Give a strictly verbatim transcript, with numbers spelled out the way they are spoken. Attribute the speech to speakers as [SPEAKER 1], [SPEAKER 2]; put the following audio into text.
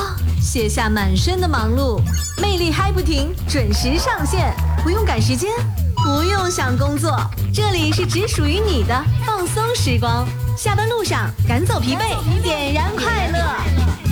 [SPEAKER 1] 卸下满身的忙碌，魅力嗨不停，准时上线，不用赶时间，不用想工作，这里是只属于你的放松时光。下班路上赶走疲惫，点燃快乐。